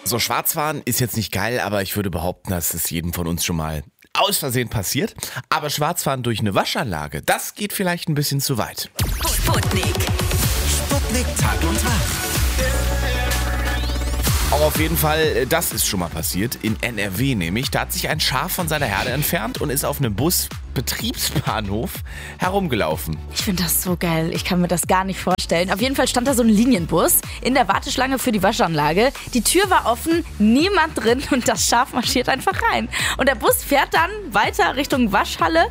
So, Schwarzfahren ist jetzt nicht geil, aber ich würde behaupten, dass es jedem von uns schon mal aus Versehen passiert. Aber Schwarzfahren durch eine Waschanlage, das geht vielleicht ein bisschen zu weit. Sputnik. Sputnik Tag und Tag. Auch auf jeden Fall, das ist schon mal passiert. In NRW nämlich. Da hat sich ein Schaf von seiner Herde entfernt und ist auf einem Busbetriebsbahnhof herumgelaufen. Ich finde das so geil. Ich kann mir das gar nicht vorstellen. Auf jeden Fall stand da so ein Linienbus in der Warteschlange für die Waschanlage. Die Tür war offen, niemand drin und das Schaf marschiert einfach rein. Und der Bus fährt dann weiter Richtung Waschhalle.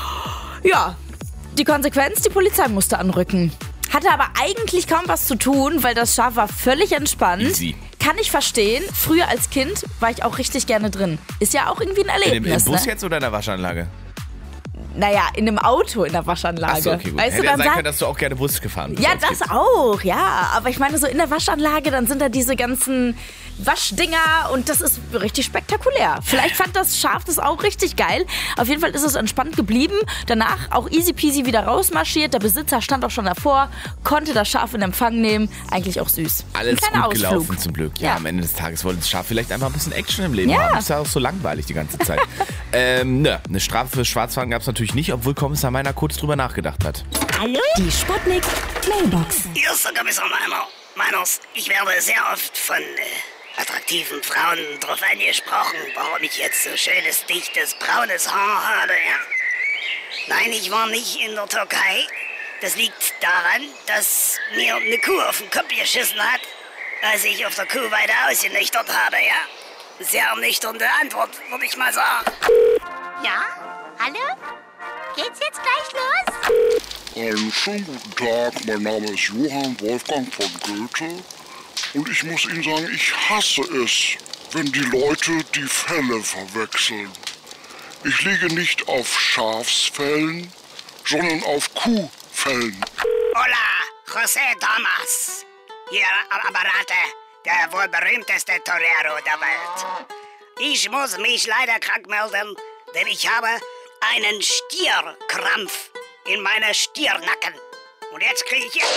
Ja, die Konsequenz, die Polizei musste anrücken. Hatte aber eigentlich kaum was zu tun, weil das Schaf war völlig entspannt. Easy. Kann ich verstehen. Früher als Kind war ich auch richtig gerne drin. Ist ja auch irgendwie ein Erlebnis. Im Bus ne? jetzt oder in der Waschanlage? Naja, in einem Auto in der Waschanlage. Achso, okay, gut. Weißt Hätte du, ja dann sein sagt, können, dass du auch gerne Bus gefahren bist. ja, als das Kind. auch, ja. Aber ich meine, so in der Waschanlage, dann sind da diese ganzen Waschdinger und das ist richtig spektakulär. Vielleicht fand das Schaf das auch richtig geil. Auf jeden Fall ist es entspannt geblieben. Danach auch easy peasy wieder rausmarschiert. Der Besitzer stand auch schon davor, konnte das Schaf in Empfang nehmen. Eigentlich auch süß. Alles Ein kleiner gut Ausflug. gelaufen zum Glück. Ja, am Ende des Tages wollte das Schaf vielleicht einfach ein bisschen Action im Leben Ja. haben. Ist ja auch so langweilig die ganze Zeit. Eine Strafe fürs Schwarzfahren gab es natürlich nicht, obwohl Kommissar Meiner kurz drüber nachgedacht hat. Hallo? Die Sputnik Mailbox. Hier ist der Kommissar Meiners. Ich werde sehr oft von attraktiven Frauen darauf angesprochen, warum ich jetzt so schönes, dichtes, braunes Haar habe, ja? Nein, ich war nicht in der Türkei. Das liegt daran, dass mir eine Kuh auf den Kopf geschissen hat, als ich auf der Kuhweide ausgenüchtert habe, ja? Sehr ernüchternde Antwort, würde ich mal sagen. Ja? Hallo? Geht's jetzt gleich los? Einen schönen guten Tag, mein Name ist Johann Wolfgang von Goethe und ich muss Ihnen sagen, ich hasse es, wenn die Leute die Felle verwechseln. Ich liege nicht auf Schafsfällen, sondern auf Kuhfällen. Hola, José Thomas. Hier am Apparate, der wohl berühmteste Torero der Welt. Ich muss mich leider krank melden, denn ich habe einen Stierkrampf in meiner Stirnacken. Und jetzt kriege ich hier,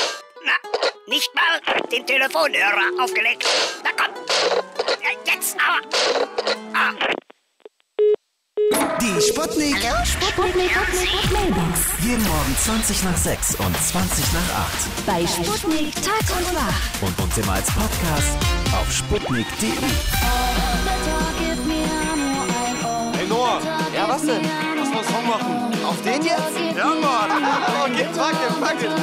nicht mal den Telefonhörer aufgelegt. Na komm, ja, jetzt aber. Die Sputnik. Hallo? Sputnik Mailbox. Jeden Morgen 20 nach 6 und 20 nach 8. Bei Sputnik Tag und Wach. Und uns immer als Podcast auf sputnik.de. Hey Noah, ja was denn? Lass mal einen Song machen. Auf den jetzt? Ja Mann. Okay, fuck it.